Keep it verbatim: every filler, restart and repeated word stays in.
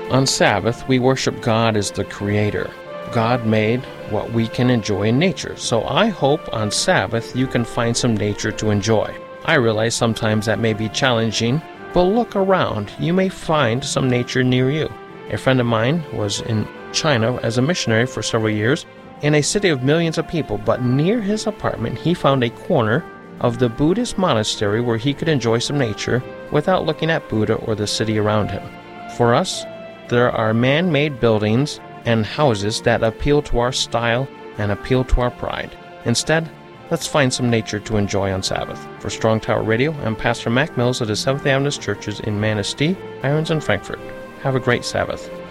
On Sabbath, we worship God as the Creator. God made what we can enjoy in nature, so I hope on Sabbath you can find some nature to enjoy. I realize sometimes that may be challenging, but look around. You may find some nature near you. A friend of mine was in China as a missionary for several years, in a city of millions of people, but near his apartment he found a corner of the Buddhist monastery where he could enjoy some nature without looking at Buddha or the city around him. For us, there are man-made buildings and houses that appeal to our style and appeal to our pride. Instead, let's find some nature to enjoy on Sabbath. For Strong Tower Radio, I'm Pastor Mac Mills of the Seventh-day Adventist Churches in Manistee, Irons, and Frankfurt. Have a great Sabbath.